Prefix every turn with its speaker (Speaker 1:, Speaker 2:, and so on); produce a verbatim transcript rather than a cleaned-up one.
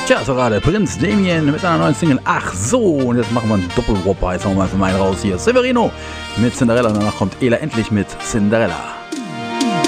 Speaker 1: Tja, so gerade Prinz Damien mit einer neuen Single. Ach so, und jetzt machen wir einen Doppelwhopper. Jetzt hauen wir mal für meinen raus hier. Severino mit Cinderella und danach kommt Ela endlich mit Cinderella.